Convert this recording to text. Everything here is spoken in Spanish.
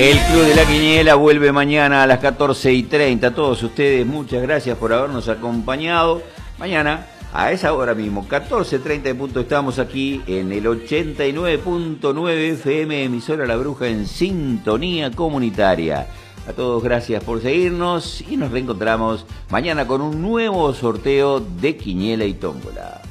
El Club de la Quiniela vuelve mañana a las 14:30. A todos ustedes, muchas gracias por habernos acompañado. Mañana, a esa hora mismo, 14:30 de punto, estamos aquí en el 89.9 FM, emisora La Bruja, en sintonía comunitaria. A todos gracias por seguirnos y nos reencontramos mañana con un nuevo sorteo de Quiniela y Tómbola.